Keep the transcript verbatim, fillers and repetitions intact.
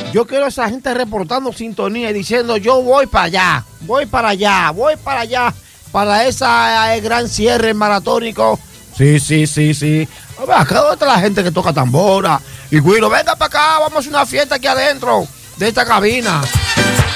Yo quiero a esa gente reportando sintonía y diciendo yo voy para allá, voy para allá, voy para allá, para esa eh, gran cierre maratónico. Sí, sí, sí, sí. A ver, acá ¿dónde está la gente que toca tambora? Y Guiro, venga para acá, vamos a una fiesta aquí adentro de esta cabina.